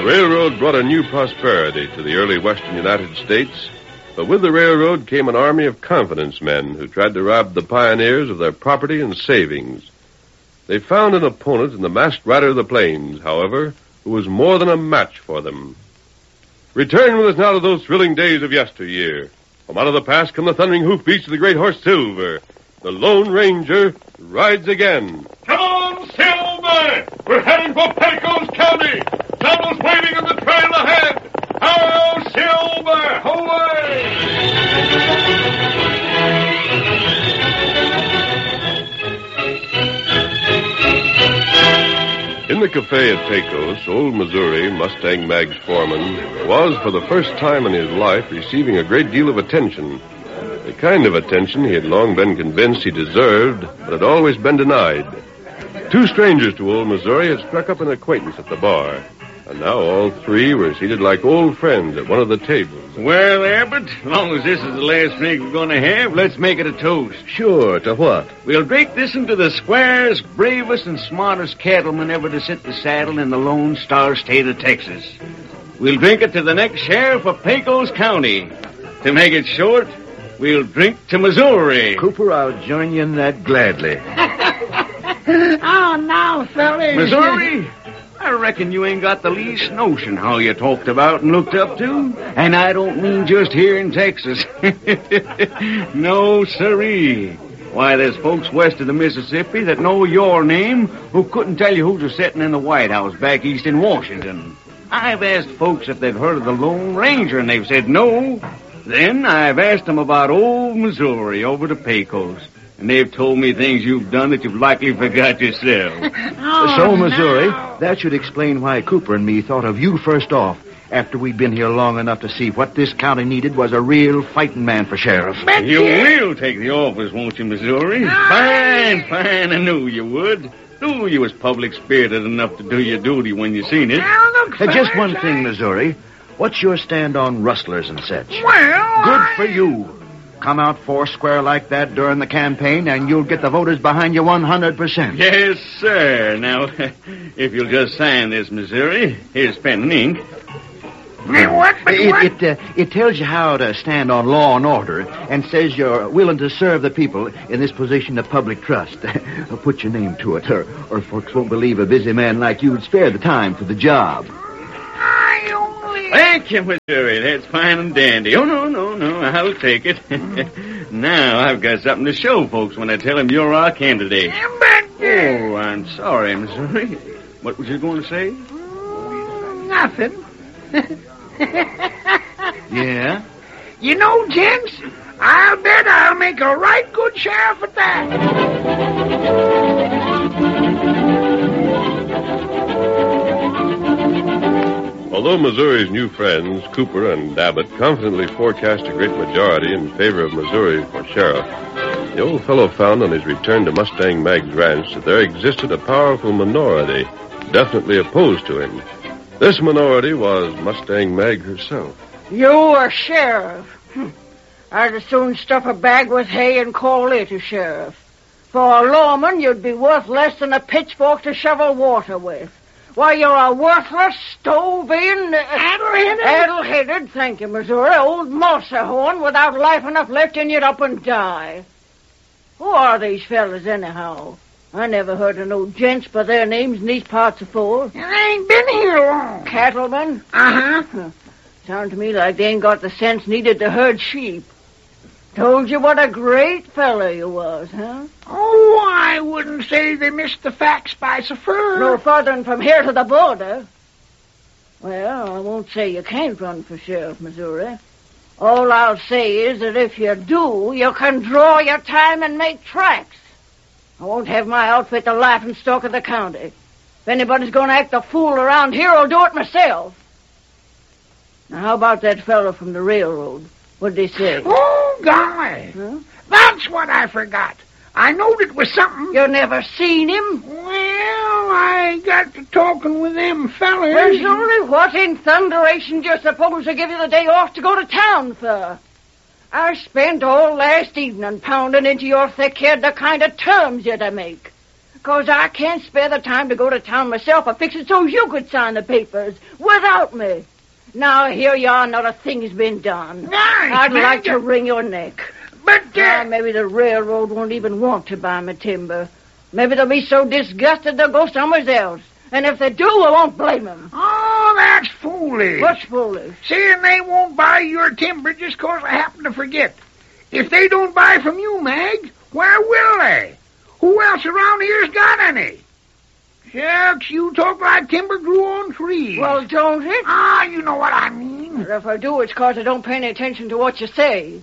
railroad brought a new prosperity to the early western United States, but with the railroad came an army of confidence men who tried to rob the pioneers of their property and savings. They found an opponent in the masked rider of the plains, however, who was more than a match for them. Return with us now to those thrilling days of yesteryear. From out of the past come the thundering hoofbeats of the great horse Silver. The Lone Ranger rides again. Come on, Silver! We're heading for Pecos County! Someone's waving on the trail ahead! Ho, Silver! Away! In the cafe at Pecos, old Missouri, Mustang Mag's foreman, was for the first time in his life receiving a great deal of attention. The kind of attention he had long been convinced he deserved, but had always been denied. Two strangers to old Missouri had struck up an acquaintance at the bar, and now all three were seated like old friends at one of the tables. Well, Abbott, as long as this is the last drink we're going to have, let's make it a toast. Sure, to what? We'll drink this into the squarest, bravest, and smartest cattleman ever to sit the saddle in the Lone Star State of Texas. We'll drink it to the next sheriff of Pecos County. To make it short, we'll drink to Missouri. Cooper, I'll join you in that gladly. Oh, now, fellas. Missouri? I reckon you ain't got the least notion how you talked about and looked up to. And I don't mean just here in Texas. No, sirree. Why, there's folks west of the Mississippi that know your name who couldn't tell you who was sitting in the White House back east in Washington. I've asked folks if they've heard of the Lone Ranger, and they've said no. Then I've asked them about old Missouri over to Pecos. And they've told me things you've done that you've likely forgot yourself. So, Missouri, that should explain why Cooper and me thought of you first off, after we'd been here long enough to see what this county needed was a real fighting man for sheriff. You will take the office, won't you, Missouri? Fine. I knew you would. Knew you was public-spirited enough to do your duty when you seen it. Just one thing, Missouri. What's your stand on rustlers and such? Well, Good for you. Come out foursquare like that during the campaign, and you'll get the voters behind you 100%. Yes, sir. Now, if you'll just sign this, Missouri, here's pen and ink. It tells you how to stand on law and order, and says you're willing to serve the people in this position of public trust. Put your name to it, or folks won't believe a busy man like you'd spare the time for the job. Thank you, Missouri. That's fine and dandy. Oh, no. I'll take it. Now I've got something to show folks when I tell them you're our candidate. Oh, I'm sorry, Missouri. What was you going to say? Nothing. Yeah? You know, gents, I'll bet I'll make a right good sheriff at that. Although Missouri's new friends, Cooper and Abbott, confidently forecast a great majority in favor of Missouri for sheriff, the old fellow found on his return to Mustang Mag's ranch that there existed a powerful minority definitely opposed to him. This minority was Mustang Mag herself. You a sheriff? I'd as soon stuff a bag with hay and call it a sheriff. For a lawman, you'd be worth less than a pitchfork to shovel water with. Why, you're a worthless, stove-in... Addle-headed, thank you, Missouri. Old mossahorn without life enough left in you to up and die. Who are these fellas, anyhow? I never heard of no gents by their names in these parts afore. They ain't been here long. Cattlemen? Uh-huh. Sound to me like they ain't got the sense needed to herd sheep. Told you what a great fella you was, huh? Oh, I wouldn't say they missed the facts by so far. No further than from here to the border. Well, I won't say you can't run for sheriff, Missouri. All I'll say is that if you do, you can draw your time and make tracks. I won't have my outfit the laughing stock of the county. If anybody's going to act a fool around here, I'll do it myself. Now, how about that fellow from the railroad? What'd they say? Oh, golly. Huh? That's what I forgot. I knowed it was something. You never seen him? Well, I got to talking with them fellas. Missouri, what in thunderation do you suppose they give you the day off to go to town for? I spent all last evening pounding into your thick head the kind of terms you're to make. 'Cause I can't spare the time to go to town myself or fix it so you could sign the papers without me. Now, here you are, not a thing's been done. I'd like to wring your neck. But, maybe the railroad won't even want to buy my timber. Maybe they'll be so disgusted they'll go somewhere else. And if they do, I won't blame them. Oh, that's foolish. What's foolish? Saying they won't buy your timber just 'cause I happen to forget. If they don't buy from you, Mag, where will they? Who else around here's got any? Shucks, you talk like timber grew on trees. Well, don't it? You know what I mean. But if I do, it's 'cause I don't pay any attention to what you say.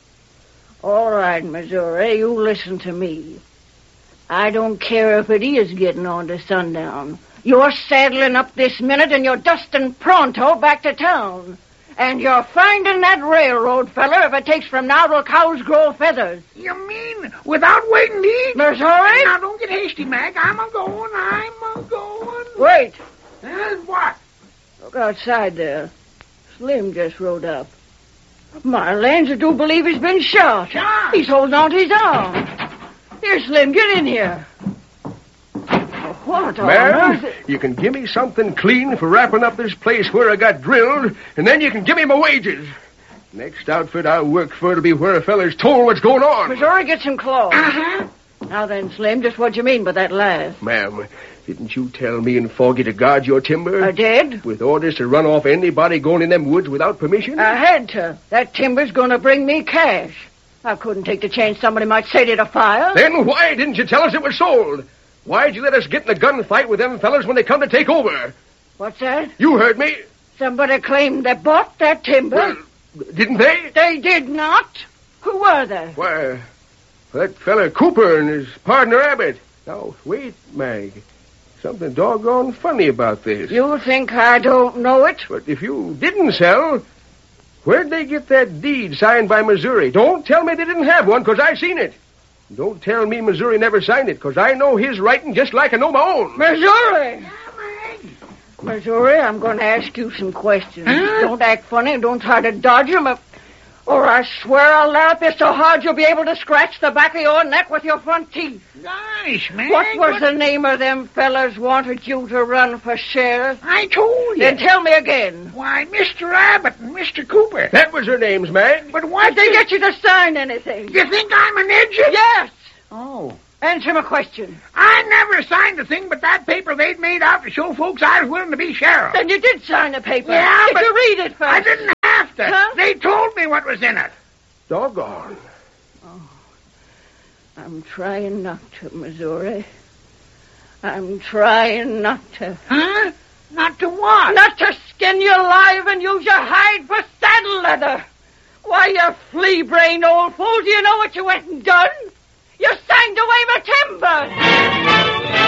All right, Missouri, you listen to me. I don't care if it is getting on to sundown. You're saddling up this minute and you're dusting pronto back to town. And you're finding that railroad feller if it takes from now till cows grow feathers. You mean without waiting to eat? Missouri? Now, don't get hasty, Mag. I'm a-going. Wait. What? Look outside there. Slim just rode up. My lands, I do believe he's been shot. Shot? He's holding on to his arm. Here, Slim, get in here. What on Ma'am, earth? you can give me something clean for wrapping up this place where I got drilled, and then you can give me my wages. Next outfit I work for to be where a feller's told what's going on. Missouri, get some clothes. Uh-huh. Now then, Slim, just what you mean by that last? Ma'am, didn't you tell me and Foggy to guard your timber? I did. With orders to run off anybody going in them woods without permission? I had to. That timber's going to bring me cash. I couldn't take the chance somebody might set it afire. Then why didn't you tell us it was sold? Why'd you let us get in a gunfight with them fellas when they come to take over? What's that? You heard me. Somebody claimed they bought that timber. Well, didn't they? They did not. Who were they? Why, that feller Cooper and his partner Abbott. Now, wait, Mag. Something doggone funny about this. You think I don't know it? But if you didn't sell, where'd they get that deed signed by Missouri? Don't tell me they didn't have one, 'cause I seen it. Don't tell me Missouri never signed it, 'cause I know his writing just like I know my own. Missouri! Missouri, I'm going to ask you some questions. Huh? Don't act funny and don't try to dodge them, or I swear I'll lap you so hard you'll be able to scratch the back of your neck with your front teeth. Gosh, man. What was the name of them fellers wanted you to run for sheriff? I told you. Then tell me again. Why, Mr. Abbott and Mr. Cooper. That was their names, Mag. But why Did they get you to sign anything? You think I'm an idiot? Yes. Oh. Answer my question. I never signed a thing but that paper they'd made out to show folks I was willing to be sheriff. Then you did sign the paper. Yeah, Did but you read it first? I didn't have to. Huh? They told me what was in it. Doggone. I'm trying not to, Missouri. I'm trying not to. Huh? Not to what? Not to skin you alive and use your hide for saddle leather. Why, you flea-brained old fool, do you know what you went and done? You signed away my timber.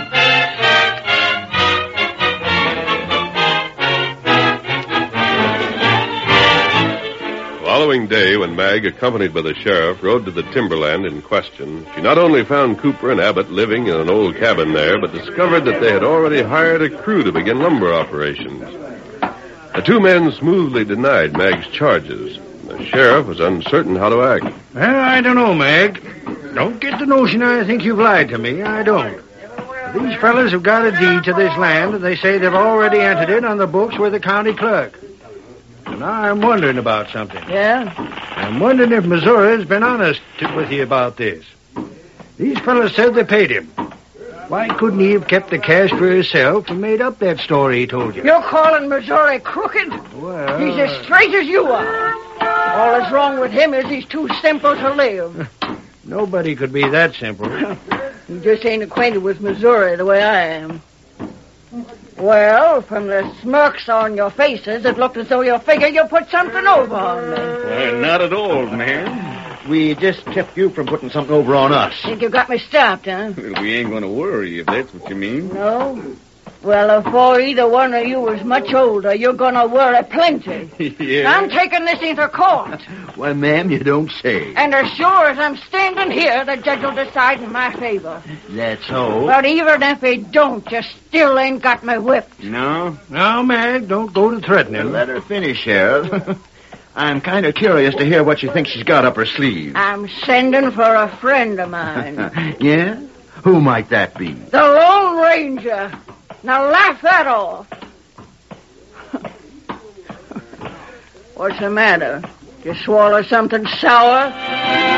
The following day, when Mag, accompanied by the sheriff, rode to the timberland in question, she not only found Cooper and Abbott living in an old cabin there, but discovered that they had already hired a crew to begin lumber operations. The two men smoothly denied Mag's charges. The sheriff was uncertain how to act. Well, I don't know, Mag. Don't get the notion I think you've lied to me. I don't. These fellas have got a deed to this land, and they say they've already entered it on the books with the county clerk. And now I'm wondering about something. Yeah? I'm wondering if Missouri's been honest with you about this. These fellas said they paid him. Why couldn't he have kept the cash for himself and made up that story he told you? You're calling Missouri crooked? Well... He's as straight as you are. All that's wrong with him is he's too simple to live. Nobody could be that simple. You just ain't acquainted with Missouri the way I am. Well, from the smirks on your faces, it looked as though you figured you put something over on me. Well, not at all, man. We just kept you from putting something over on us. Think you got me stopped, huh? Well, we ain't going to worry, if that's what you mean. No? Well, before either one of you is much older, you're gonna worry plenty. Yeah. I'm taking this into court. Why, ma'am, you don't say. And as sure as I'm standing here, the judge will decide in my favor. That's so. But even if he don't, you still ain't got me whipped. No, Mag, don't go to threatening. Let her finish, Sheriff. I'm kind of curious to hear what you think she's got up her sleeve. I'm sending for a friend of mine. Yeah? Who might that be? The Lone Ranger. Now laugh that off. What's the matter? You swallow something sour?